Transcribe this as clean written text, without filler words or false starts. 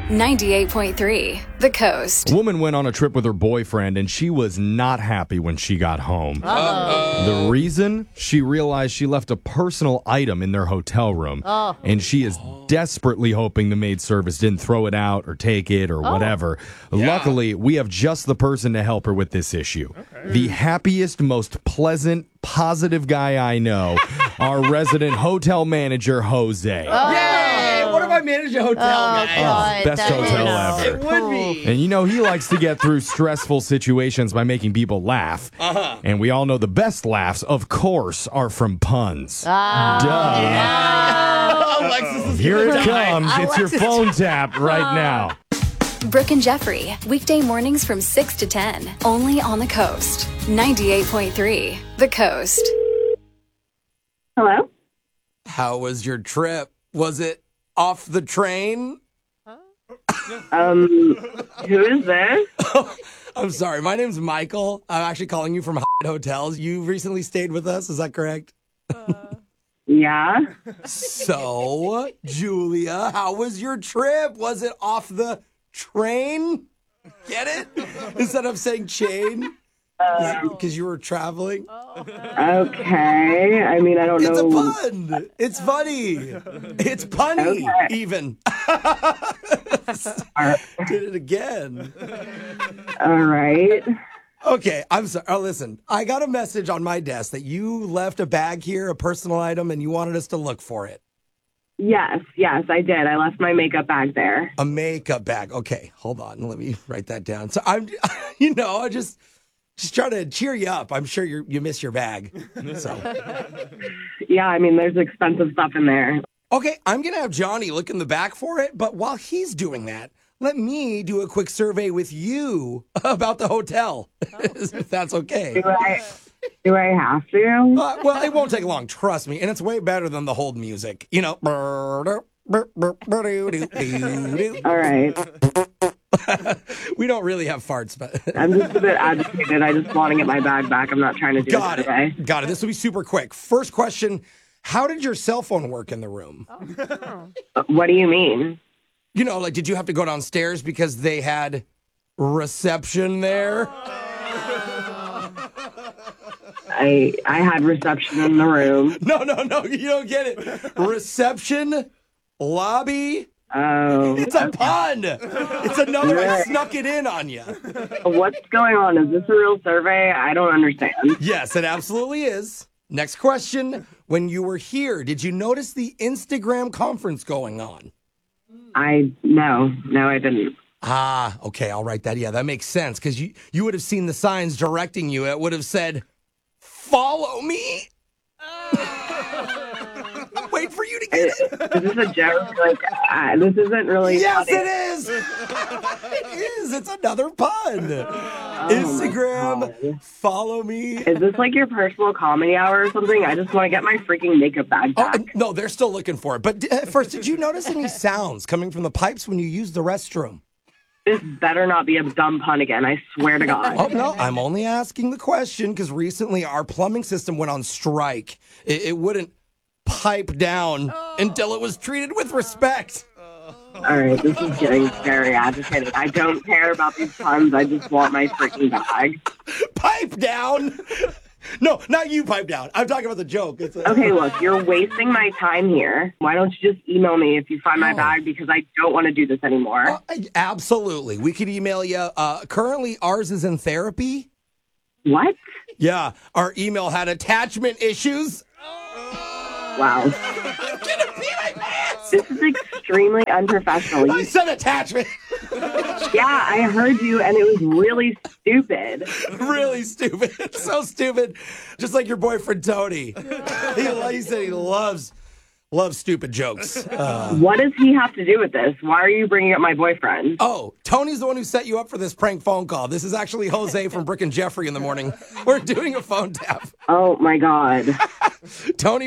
98.3 The Coast. A woman went on a trip with her boyfriend and she was not happy when she got home. The reason? She realized she left a personal item in their hotel room. And she is desperately hoping the maid service didn't throw it out or take it or whatever. Luckily, we have just the person to help her with this issue. The happiest, most pleasant, positive guy I know, our resident hotel manager, Jose. Yay! What if I manage a hotel, guys? Best hotel ever. It would be. And you know, he likes to get through stressful situations by making people laugh. And we all know the best laughs, of course, are from puns. Duh. Alexis is Here it gonna die. comes. It's your phone tap right now. Brooke and Jeffrey, weekday mornings from 6 to 10, only on The Coast. 98.3 The Coast. Hello? How was your trip? Was it off the train? Who is this? I'm sorry. My name's Michael. I'm actually calling you from Hyatt Hotels. You recently stayed with us. Is that correct? Yeah. So, Julia, how was your trip? Was it off the train? Get it? Instead of saying chain? Because you were traveling? Okay. I mean, I don't It's a know. pun. It's funny. It's punny, Okay. even. Did it again. All right. Okay, I'm sorry. Oh, listen, I got a message on my desk that you left a bag here, a personal item, and you wanted us to look for it. Yes, I did. I left my makeup bag there. A makeup bag. Okay, hold on. Let me write that down. So I'm, I just trying to cheer you up. I'm sure you miss your bag. So, Yeah, I mean, there's expensive stuff in there. okay, I'm going to have Johnny look in the back for it. But while he's doing that, let me do a quick survey with you about the hotel, if that's okay. Do I have to? Well, it won't take long, trust me. And it's way better than the hold music. You know. All right. We don't really have farts, but I'm just a bit agitated. I just want to get my bag back. I'm not trying to do got it today. it. Got it. This will be super quick. First question, how did your cell phone work in the room? What do you mean? You know, like, did you have to go downstairs because they had reception there? I had reception in the room. No, you don't get it. Reception, lobby. Oh. It's a pun. It's another. I snuck it in on you. What's going on? Is this a real survey? I don't understand. Yes, it absolutely is. Next question. When you were here, did you notice the Instagram conference going on? No, I didn't. Ah, okay, I'll write that. Yeah, that makes sense because you would have seen the signs directing you. It would have said, "Follow me." Wait for you to get it. Is this a joke? Like, this isn't really. Yes, funny. it is. It is. It's another pun. Instagram, follow me. Is this like your personal comedy hour or something? I just want to get my freaking makeup bag Oh, back. no, they're still looking for it. But first, did you notice any sounds coming from the pipes when you used the restroom? This better not be a dumb pun again. I swear to God. Oh, no, I'm only asking the question because recently our plumbing system went on strike. It wouldn't pipe down until it was treated with respect. All right, this is getting very agitating. I don't care about these puns. I just want my freaking bag. Pipe down? No, not you pipe down. I'm talking about the joke. Okay, look, you're wasting my time here. Why don't you just email me if you find my bag because I don't want to do this anymore. Absolutely. We could email you. Currently, ours is in therapy. What? Yeah, our email had attachment issues. Wow. I'm gonna pee my pants. This is extremely unprofessional. I said attachment. Yeah, I heard you, and it was really stupid. Really stupid. So stupid. Just like your boyfriend, Tony. He said he loves stupid jokes. What does he have to do with this? Why are you bringing up my boyfriend? Oh, Tony's the one who set you up for this prank phone call. This is actually Jose from Brooke and Jeffrey in the morning. We're doing a phone tap. Oh, my God. Tony